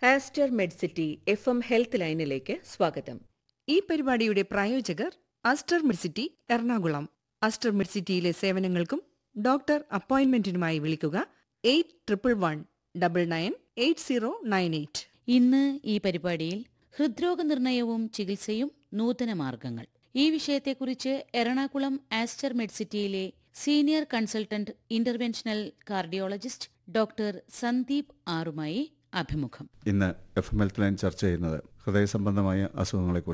Aster Medcity FM health ലൈനിലേക്ക് സ്വാഗതം. ഈ പരിപാടിയുടെ പ്രായോജകർ ആസ്റ്റർ മെഡ്സിറ്റി എറണാകുളം. ആസ്റ്റർ മെഡ്സിറ്റിയിലെ സേവനങ്ങൾക്കും ഡോക്ടർ അപ്പോയിന്റ്മെന്റിനുമായി വിളിക്കുക 8111998098. ഇന്ന് ഈ പരിപാടിയിൽ ഹൃദ്രോഗ നിർണയവും ചികിത്സയും നൂതന മാർഗങ്ങൾ, ഈ വിഷയത്തെക്കുറിച്ച് Ernakulam Aster മെഡ്സിറ്റിയിലെ senior consultant interventional cardiologist doctor Sandeep ആറുമായി അഭിമുഖം. ഇന്ന് FM ഹെൽത്ത് ലൈൻ ചർച്ച ചെയ്യുന്നത് ഹൃദയ സംബന്ധമായ അസുഖങ്ങളെക്കുറിച്ച്.